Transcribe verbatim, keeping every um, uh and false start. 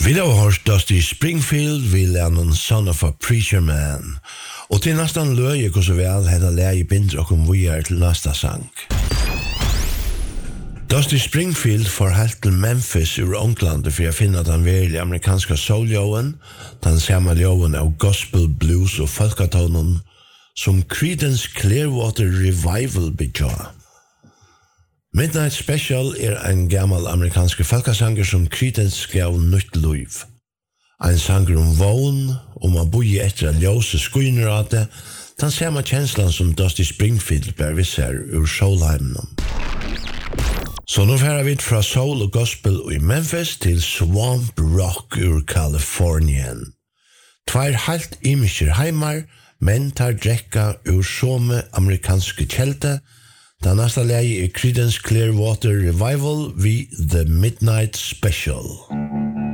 Vi har hørt Dusty Springfield vi lærner Son of a Preacher Man. Og til næsten løy jeg så vel hadde læge binder og kom videre til næste sang. Dusty Springfield får helt til Memphis ur Onkland for jeg finner den virkelig amerikanske soul-joen, den samme joen av gospel, blues og folketonen, som Creedence Clearwater Revival bygger. Midnight Special er en gammel amerikansk folkesanger som Creedence gav nytt liv. En sanger om vågen, om å bo i etter å ljøse skuinrate, den samme kjenslen som Dusty Springfield bær visser ur Soulheimen. Så nå færer vi fra soul og gospel i Memphis til Swamp Rock ur Kalifornien. Tvær helt imisker heimar, men tar drekka ur some amerikanske kjelte. Den neste leie er Creedence Clearwater Revival vi The Midnight Special.